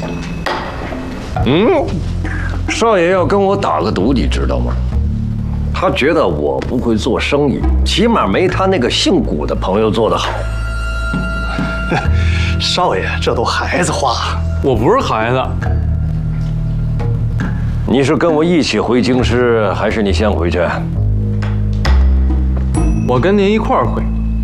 少爷要跟我打个赌，你知道吗？他觉得我不会做生意，起码没他那个姓古的朋友做得好。 少爷，这都孩子话。 我不是孩子。 你是跟我一起回京师，还是你先回去？ 我跟您一块儿回。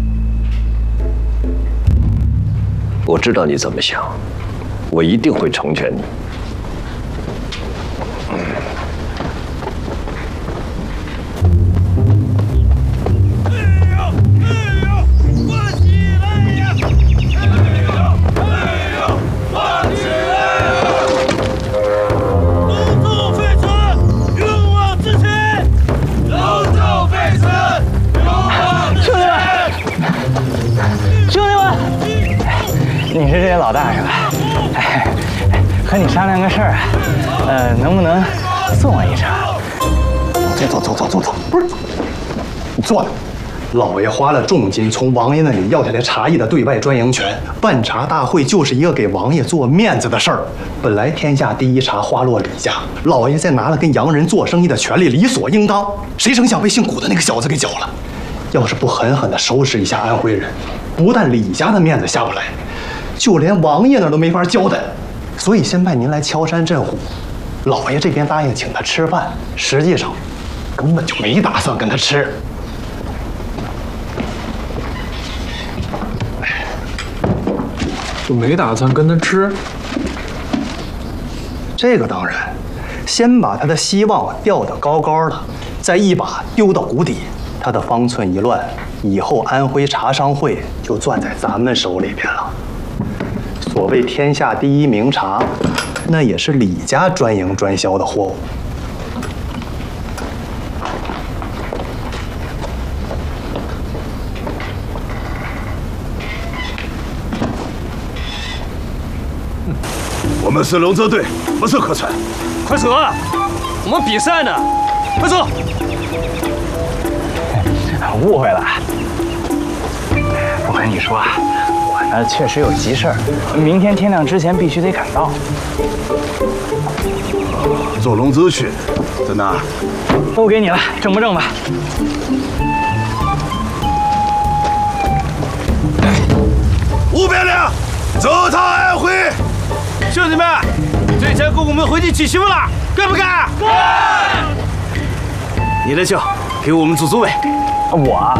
我知道你怎么想，我一定会成全你。 你是这些老大是吧？哎，和你商量个事儿啊，能不能送我一程？ 走，不是，你坐着。老爷花了重金从王爷那里要下来茶艺的对外专营权，办茶大会就是一个给王爷做面子的事儿。本来天下第一茶花落李家，老爷再拿了跟洋人做生意的权利，理所应当。谁成想被姓古的那个小子给搅了？要是不狠狠地收拾一下安徽人，不但李家的面子下不来，就连王爷那儿都没法交代，所以先派您来敲山震虎。老爷这边答应请他吃饭，实际上根本就没打算跟他吃。 就没打算跟他吃。 这个当然，先把他的希望吊得高高的，再一把丢到谷底。他的方寸一乱，以后安徽茶商会就攥在咱们手里边了。所谓天下第一名茶，那也是李家专营专销的货物。 我们是龙舟队，不是客船。 快走啊！我们比赛呢，快走！ 误会了。我跟你说啊，我呢确实有急事儿，明天天亮之前必须得赶到。 坐龙舟去，在哪？ 都给你了，正不正吧？ 500两，走趟安徽。兄弟们，这才跟我们回去娶媳妇了，干不干？干！你的轿给我们做主委。 我。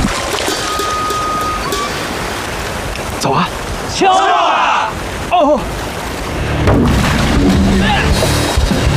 走啊！ 敲啊！ 哦。